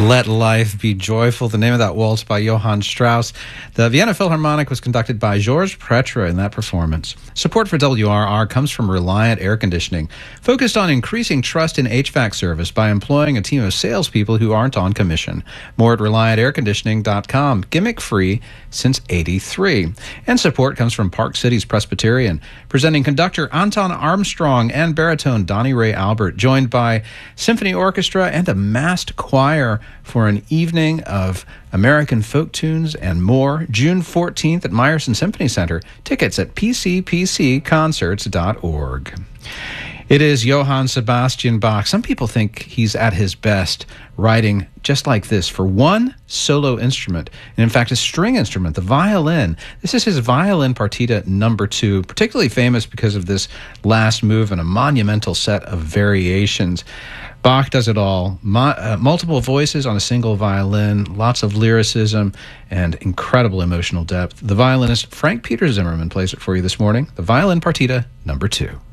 Let Life Be Joyful, the name of that waltz by Johann Strauss. The Vienna Philharmonic was conducted by Georges Pretre in that performance. Support for WRR comes from Reliant Air Conditioning, focused on increasing trust in HVAC service by employing a team of salespeople who aren't on commission. More at ReliantAirConditioning.com, gimmick-free since '83. And support comes from Park Cities Presbyterian, presenting conductor Anton Armstrong and baritone Donnie Ray Albert, joined by symphony orchestra and a massed choir for an evening of American folk tunes and more, June 14th at Meyerson Symphony Center. Tickets at pcpcconcerts.org. It is Johann Sebastian Bach. Some people think he's at his best writing just like this for one solo instrument, and in fact a string instrument, the violin. This is his Violin Partita number 2, particularly famous because of this last move and a monumental set of variations. Bach does it all. Multiple voices on a single violin, lots of lyricism, and incredible emotional depth. The violinist Frank Peter Zimmermann plays it for you this morning, the Violin Partita number 2.